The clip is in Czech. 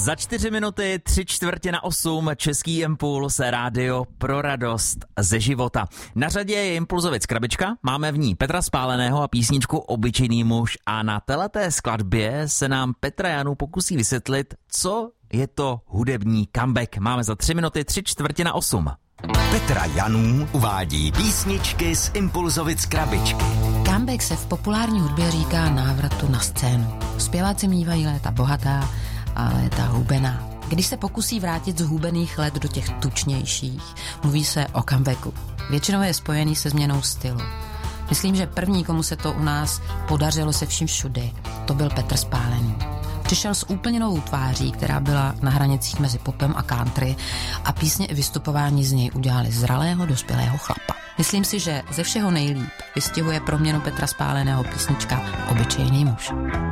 Za 4 minuty 7:45 Český impuls, rádio pro radost ze života. Na řadě je Impulzovic krabička, máme v ní Petra Spáleného a písničku Obyčejný muž a na téhleté skladbě se nám Petra Janů pokusí vysvětlit, co je to hudební comeback. Máme za 3 minuty 7:45. Petra Janů uvádí písničky z Impulzovic krabičky. Comeback se v populární hudbě říká návratu na scénu. Zpěváci mívají léta bohatá a léta hubená. Když se pokusí vrátit z hubených let do těch tučnějších, mluví se o comebacku. Většinou je spojený se změnou stylu. Myslím, že první, komu se to u nás podařilo se vším všudy, to byl Petr Spálený. Přišel s úplně novou tváří, která byla na hranicích mezi popem a country a písně i vystupování z něj udělali zralého, dospělého chlapa. Myslím si, že ze všeho nejlíp vystihuje proměnu Petra Spáleného písnička Obyčejný muž.